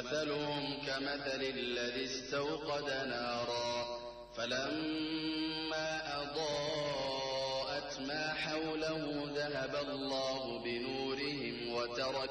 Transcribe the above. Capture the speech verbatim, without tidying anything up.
مثلهم كمثل الذي استوقد نارا فلما أضاءت ما حوله ذهب الله بنورهم وترك